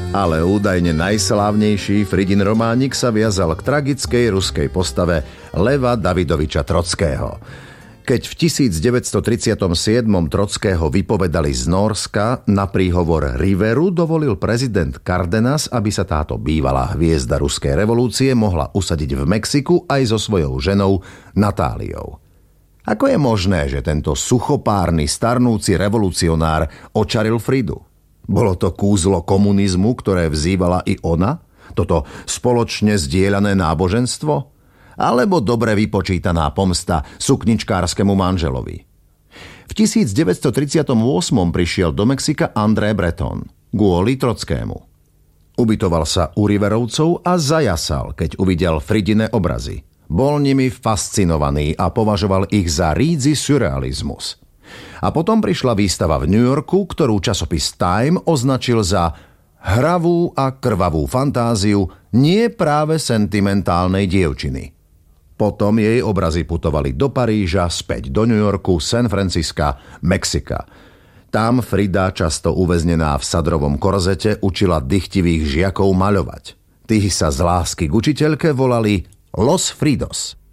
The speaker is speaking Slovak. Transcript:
Ale údajne najslávnejší Fridin románik sa viazal k tragickej ruskej postave Leva Davidoviča Trockého. Keď v 1937 Trockého vypovedali z Nórska, na príhovor Riveru dovolil prezident Cárdenas, aby sa táto bývalá hviezda ruskej revolúcie mohla usadiť v Mexiku aj so svojou ženou Natáliou. Ako je možné, že tento suchopárny starnúci revolucionár očaril Fridu? Bolo to kúzlo komunizmu, ktoré vzývala i ona? Toto spoločne zdieľané náboženstvo? Alebo dobre vypočítaná pomsta sukničkárskému manželovi? V 1938 prišiel do Mexika André Breton kvôli Trockému. Ubytoval sa u Riverovcov a zajasal, keď uvidel Fridine obrazy. Bol nimi fascinovaný a považoval ich za rídzy surrealizmus. A potom prišla výstava v New Yorku, ktorú časopis Time označil za hravú a krvavú fantáziu nie práve sentimentálnej dievčiny. Potom jej obrazy putovali do Paríža, späť do New Yorku, San Francisca, Mexika. Tam Frida, často uväznená v sadrovom korzete, učila dychtivých žiakov maľovať. Tí sa z lásky k učiteľke volali Los Fridos.